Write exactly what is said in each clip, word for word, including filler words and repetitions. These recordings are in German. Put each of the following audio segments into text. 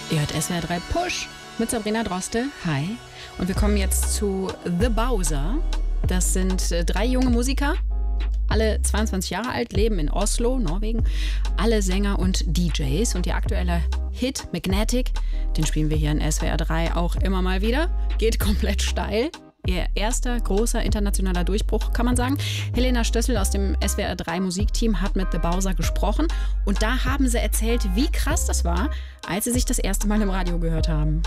Ihr hört S W R drei Push mit Sabrina Droste. Hi. Und wir kommen jetzt zu The Bowser. Das sind äh, drei junge Musiker, alle zweiundzwanzig Jahre alt, leben in Oslo, Norwegen. Alle Sänger und D Js. Und ihr aktueller Hit Magnetic, den spielen wir hier in S W R drei auch immer mal wieder. Geht komplett steil. Ihr erster großer internationaler Durchbruch, kann man sagen. Helena Stössel aus dem S W R drei Musikteam hat mit The Bowser gesprochen. Und da haben sie erzählt, wie krass das war, als sie sich das erste Mal im Radio gehört haben.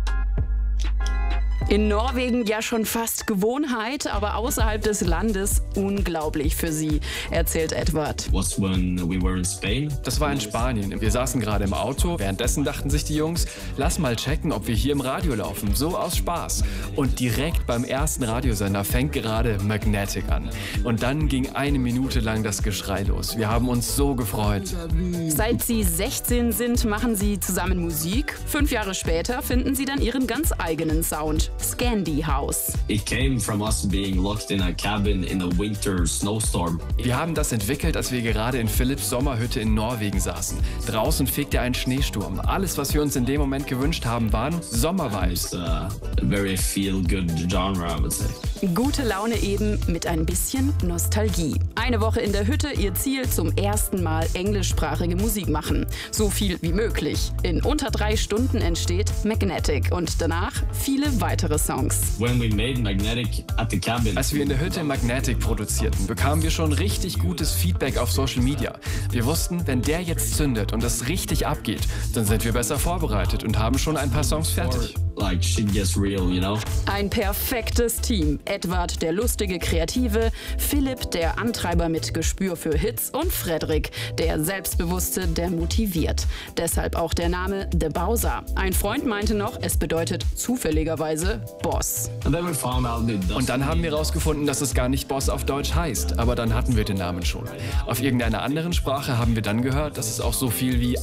In Norwegen ja schon fast Gewohnheit, aber außerhalb des Landes unglaublich für sie, erzählt Edward. Das war in Spanien. Wir saßen gerade im Auto. Währenddessen dachten sich die Jungs, lass mal checken, ob wir hier im Radio laufen. So aus Spaß. Und direkt beim ersten Radiosender fängt gerade Magnetic an. Und dann ging eine Minute lang das Geschrei los. Wir haben uns so gefreut. Seit sie sechzehn sind, machen sie zusammen Musik. Fünf Jahre später finden sie dann ihren ganz eigenen Sound. Scandi House. It came from us being locked in a cabin in a winter snowstorm. Wir haben das entwickelt, als wir gerade in Philipps Sommerhütte in Norwegen saßen. Draußen fegte ein Schneesturm. Alles, was wir uns in dem Moment gewünscht haben, waren Sommervibes. A very feel-good genre, I would say. Gute Laune eben mit ein bisschen Nostalgie. Eine Woche in der Hütte, ihr Ziel zum ersten Mal englischsprachige Musik machen. So viel wie möglich. In unter drei Stunden entsteht Magnetic und danach viele weitere Songs. When we made Magnetic at the cabin. Als wir in der Hütte Magnetic produzierten, bekamen wir schon richtig gutes Feedback auf Social Media. Wir wussten, wenn der jetzt zündet und es richtig abgeht, dann sind wir besser vorbereitet und haben schon ein paar Songs fertig. Like shit gets real, you know? Ein perfektes Team. Edward, der lustige Kreative, Philipp, der Antreiber mit Gespür für Hits und Frederik, der Selbstbewusste, der motiviert. Deshalb auch der Name The Bowser. Ein Freund meinte noch, es bedeutet zufälligerweise Boss. Und dann haben wir herausgefunden, dass es gar nicht Boss auf Deutsch heißt, aber dann hatten wir den Namen schon. Auf irgendeiner anderen Sprache haben wir dann gehört, dass es auch so viel wie